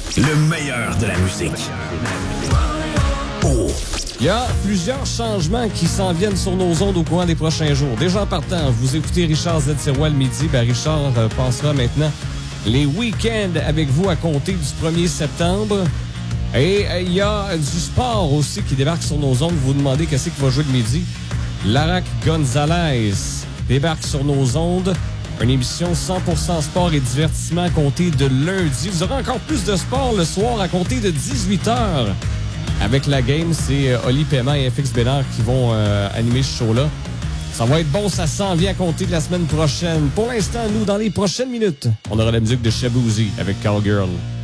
Le meilleur de la musique. Oh! Il y a plusieurs changements qui s'en viennent sur nos ondes au courant des prochains jours. Déjà en partant, vous écoutez Richard Z. Sirois le midi. Richard passera maintenant les week-ends avec vous à compter du 1er septembre. Et il y a du sport aussi qui débarque sur nos ondes. Vous vous demandez qu'est-ce qui va jouer le midi. Larac Gonzalez débarque sur nos ondes. Une émission 100% sport et divertissement à compter de lundi. Vous aurez encore plus de sport le soir à compter de 18h. Avec la game, c'est Oli Paiement et FX Bénard qui vont animer ce show-là. Ça va être bon, ça s'en vient à compter de la semaine prochaine. Pour l'instant, nous, dans les prochaines minutes, on aura la musique de Shabuzi avec Cowgirl.